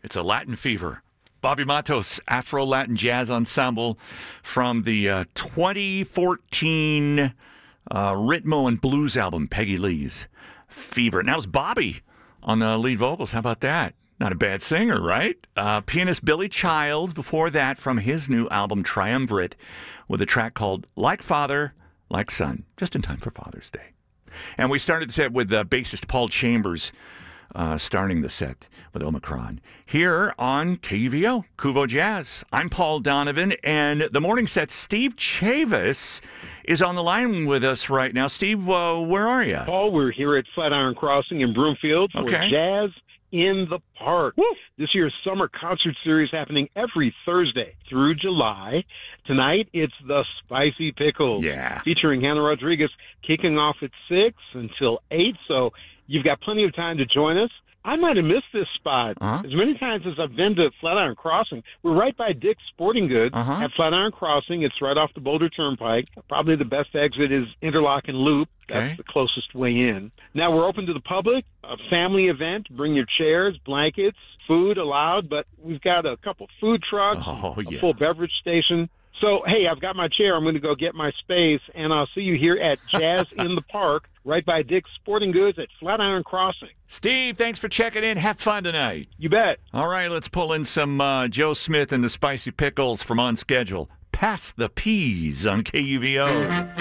It's a Latin fever. Bobby Matos, Afro-Latin Jazz Ensemble from the 2014 Ritmo and Blues album, Peggy Lee's Fever. And that was Bobby on the lead vocals. How about that? Not a bad singer, right? Pianist Billy Childs before that from his new album, Triumvirate, with a track called Like Father, Like Son, just in time for Father's Day. And we started the set with bassist Paul Chambers starting the set with Omicron. Here on KUVO, Kuvo Jazz. I'm Paul Donovan, and the morning set, Steve Chavis, is on the line with us right now. Steve, where are you? Paul, we're here at Flatiron Crossing in Broomfield for Jazz in the Park. Woo! This year's summer concert series happening every Thursday through July. Tonight, it's the Spicy Pickles. Yeah. Featuring Hannah Rodriguez, kicking off at 6 until 8. So you've got plenty of time to join us. I might have missed this spot. As many times as I've been to Flatiron Crossing, we're right by Dick's Sporting Goods at Flatiron Crossing. It's right off the Boulder Turnpike. Probably the best exit is Interlochen Loop. That's the closest way in. Now, we're open to the public, a family event. Bring your chairs, blankets, food allowed, but we've got a couple food trucks, a full beverage station. So, hey, I've got my chair. I'm going to go get my space, and I'll see you here at Jazz in the Park, right by Dick's Sporting Goods at Flatiron Crossing. Steve, thanks for checking in. Have fun tonight. You bet. All right, let's pull in some Joe Smith and the Spicy Pickles from On Schedule. Pass the Peas on KUVO.